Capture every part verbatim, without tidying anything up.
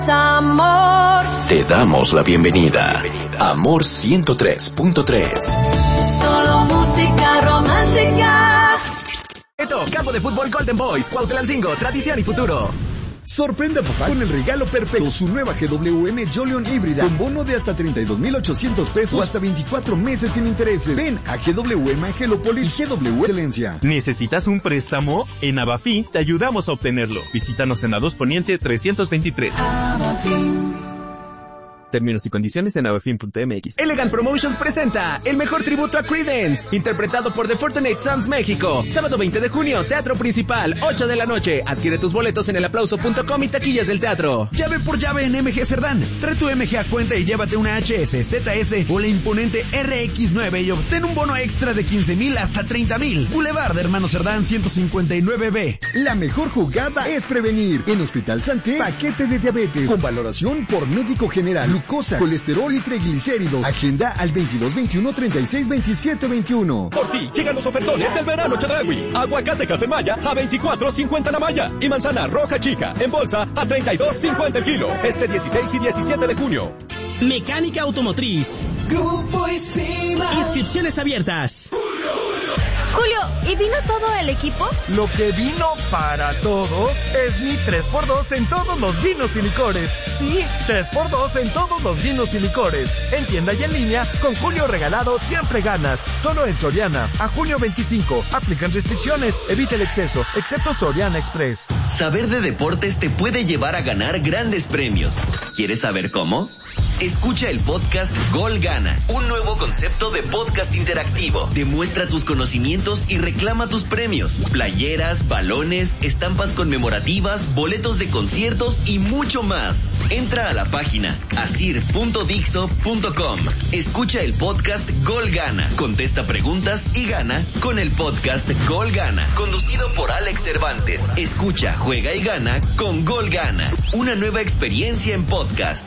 Amor. Te damos la bienvenida. Amor ciento tres punto tres. Solo música romántica. Esto, campo de fútbol Golden Boys, Cuautlancingo, tradición y futuro. Sorprende a papá con el regalo perfecto, su nueva G W M Jolion híbrida, con bono de hasta treinta y dos mil ochocientos pesos o hasta veinticuatro meses sin intereses. Ven a G W M Angelópolis y G W Excelencia. ¿Necesitas un préstamo? En Abafin te ayudamos a obtenerlo. Visítanos en la dos Poniente trescientos veintitrés. Abafin. Términos y condiciones en abafin punto m x. Elegant Promotions presenta el mejor tributo a Creedence, interpretado por The Fortunate Sons México. Sábado veinte de junio, Teatro Principal, ocho de la noche. Adquiere tus boletos en el aplauso punto com y taquillas del teatro. Llave por llave en M G Cerdán. Trae tu M G a cuenta y llévate una H S, Z S o la imponente R X nueve y obtén un bono extra de quince mil hasta treinta mil. Boulevard de Hermano Cerdán ciento cincuenta y nueve B. La mejor jugada es prevenir. En Hospital Santé, paquete de diabetes con valoración por médico general, glucosa, colesterol y triglicéridos. Agenda al veintidós veintiuno treinta y seis veintisiete veintiuno. Por ti llegan los ofertones del verano Chedraui. Aguacate Casemaya a veinticuatro cincuenta la malla y manzana roja chica en bolsa a treinta y dos cincuenta el kilo. Este dieciséis y diecisiete de junio. Mecánica automotriz. Grupo Isima. Inscripciones abiertas. Julio, ¿y vino todo el equipo? Lo que vino para todos es mi tres por dos en todos los vinos y licores. Sí, tres por dos en todos los vinos y licores. En tienda y en línea, con Julio regalado siempre ganas. Solo en Soriana. A junio veinticinco. Aplican restricciones. Evita el exceso, excepto Soriana Express. Saber de deportes te puede llevar a ganar grandes premios. ¿Quieres saber cómo? Escucha el podcast Gol Gana, un nuevo concepto de podcast interactivo. Demuestra tus conocimientos y reclama tus premios. Playeras, balones, estampas conmemorativas, boletos de conciertos y mucho más. Entra a la página asir punto dixo punto com. Escucha el podcast Gol Gana. Contesta preguntas y gana con el podcast Gol Gana. Conducido por Alex Cervantes. Escucha, juega y gana con Gol Gana. Una nueva experiencia en podcast.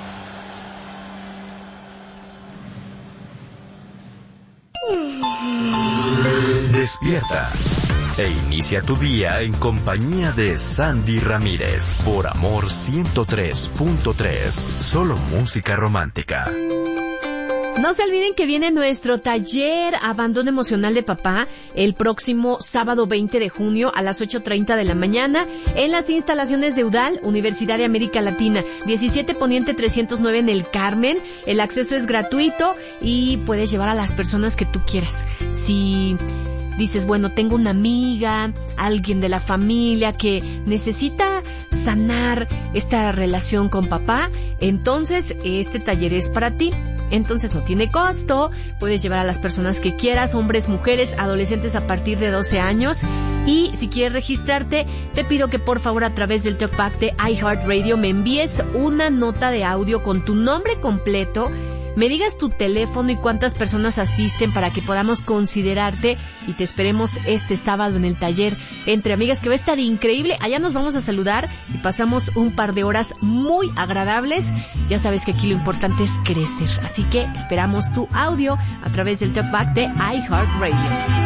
Despierta e inicia tu día en compañía de Sandy Ramírez por Amor ciento tres punto tres. Solo música romántica. No se olviden que viene nuestro taller Abandono Emocional de Papá el próximo sábado veinte de junio a las ocho treinta de la mañana en las instalaciones de UDAL, Universidad de América Latina, diecisiete Poniente trescientos nueve en El Carmen. El acceso es gratuito y puedes llevar a las personas que tú quieras. Si dices, bueno, tengo una amiga, alguien de la familia que necesita sanar esta relación con papá, entonces este taller es para ti. Entonces no tiene costo, puedes llevar a las personas que quieras, hombres, mujeres, adolescentes a partir de doce años. Y si quieres registrarte, te pido que por favor a través del talkback de iHeartRadio me envíes una nota de audio con tu nombre completo, me digas tu teléfono y cuántas personas asisten para que podamos considerarte y te esperemos este sábado en el taller Entre Amigas, que va a estar increíble. Allá nos vamos a saludar y pasamos un par de horas muy agradables. Ya sabes que aquí lo importante es crecer, así que esperamos tu audio a través del talkback de iHeartRadio.